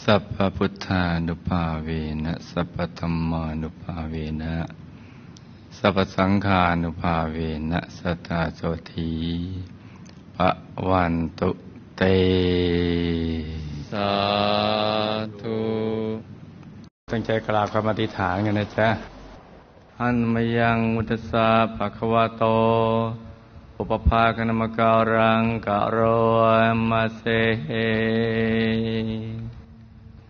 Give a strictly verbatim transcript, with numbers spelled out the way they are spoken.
สัพพพุทธานุภาเวนะสัพพธัมมานุภาเวนะสัพพสังฆานุภาเวนะสัทธาโสธีภวันตุเตสาธุตั้งใจกราบคำอธิษฐานกันนะจ๊ะอันมยังมุตสาภะคะวะโตอุปภาคณมการังกะโรมาเซ